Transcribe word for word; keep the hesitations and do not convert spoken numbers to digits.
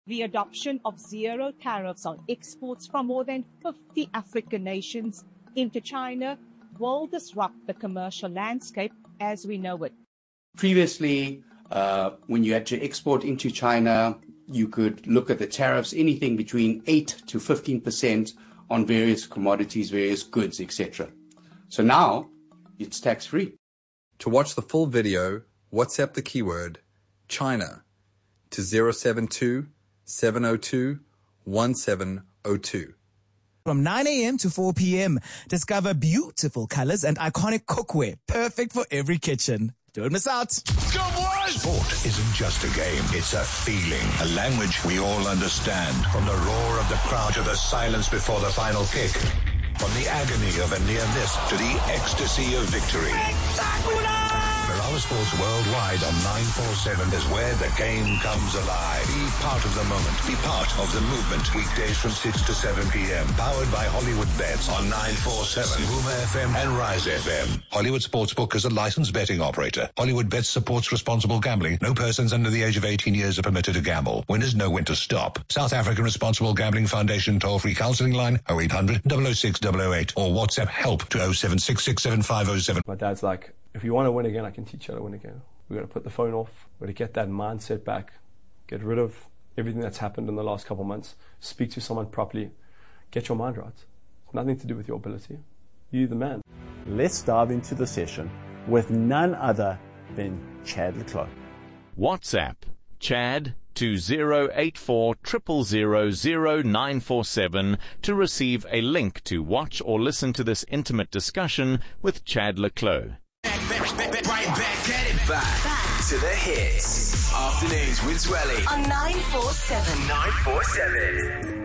The adoption of zero tariffs on exports from more than fifty African nations into China will disrupt the commercial landscape as we know it. Previously, uh, when you had to export into China, you could look at the tariffs, anything between eight to fifteen percent on various commodities, various goods, et cetera. So now it's tax-free. To watch the full video, WhatsApp the keyword China to zero seven two, seven zero two, one seven zero two. From nine a.m. to four p.m., discover beautiful colors and iconic cookware, perfect for every kitchen. Don't miss out. Go boys! Sport isn't just a game, it's a feeling, a language we all understand. From the roar of the crowd to the silence before the final kick. From the agony of a near miss to the ecstasy of victory. Ferrara Sports Worldwide on nine forty-seven is where the game comes alive. Be part of the moment. Be part of the movement. Weekdays from six to seven p.m. Powered by Hollywood Bets on nine forty-seven, Boomer F M and Rise F M. Hollywood Sportsbook is a licensed betting operator. Hollywood Bets supports responsible gambling. No persons under the age of eighteen years are permitted to gamble. Winners know when to stop. South African Responsible Gambling Foundation toll-free counseling line oh eight hundred, double oh six, double oh eight or WhatsApp help to oh seven six six seven five oh seven. My dad's like, if you want to win again, I can teach you how to win again. We've got to put the phone off. We've got to get that mindset back. Get rid of everything that's happened in the last couple of months. Speak to someone properly. Get your mind right. It's nothing to do with your ability. You're the man. Let's dive into the session with none other than Chad le Clos. WhatsApp Chad to zero eight four, zero zero zero, zero nine four seven to receive a link to watch or listen to this intimate discussion with Chad le Clos. Back, back, back, back, right back at it. Back, back to the hits. Afternoons with Zwelly on nine four seven. nine four seven.